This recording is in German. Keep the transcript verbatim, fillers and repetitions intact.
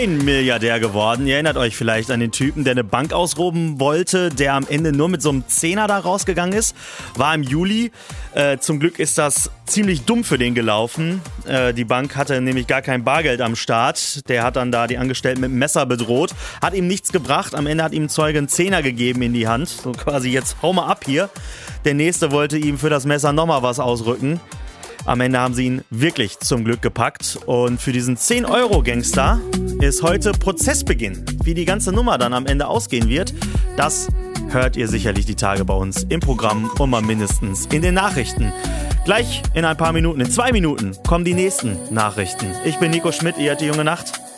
Bitcoin-Milliardär geworden. Ihr erinnert euch vielleicht an den Typen, der eine Bank ausrauben wollte, der am Ende nur mit so einem Zehner da rausgegangen ist. War im Juli. Äh, zum Glück ist das ziemlich dumm für den gelaufen. Äh, die Bank hatte nämlich gar kein Bargeld am Start. Der hat dann da die Angestellten mit dem Messer bedroht. Hat ihm nichts gebracht. Am Ende hat ihm ein Zeuge einen Zehner gegeben in die Hand. So quasi, jetzt hau mal ab hier. Der Nächste wollte ihm für das Messer nochmal was ausrücken. Am Ende haben sie ihn wirklich zum Glück gepackt. Und für diesen zehn-Euro-Gangster ist heute Prozessbeginn. Wie die ganze Nummer dann am Ende ausgehen wird, das hört ihr sicherlich die Tage bei uns im Programm und mal mindestens in den Nachrichten. Gleich in ein paar Minuten, in zwei Minuten, kommen die nächsten Nachrichten. Ich bin Nico Schmidt, ihr hört die junge Nacht.